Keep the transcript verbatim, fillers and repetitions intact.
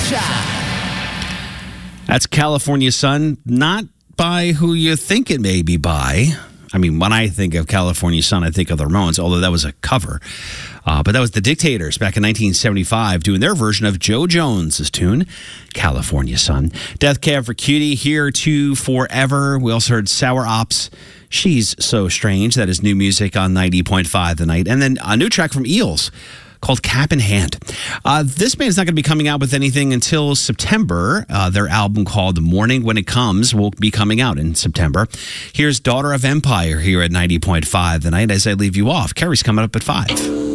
That's California Sun, not by who you think it may be by. I mean, when I think of California Sun, I think of the Ramones, although that was a cover. Uh, but that was the Dictators back in nineteen seventy-five doing their version of Joe Jones's tune, California Sun. Death Cab for Cutie, Here to Forever. We also heard Sour Ops, She's So Strange. That is new music on ninety point five The Night. And then a new track from Eels called Cap in Hand. Uh, this band's not going to be coming out with anything until September. Uh, their album called Morning When It Comes will be coming out in September. Here's Daughter of Empire here at ninety point five The Night as I leave you off. Carrie's coming up at five.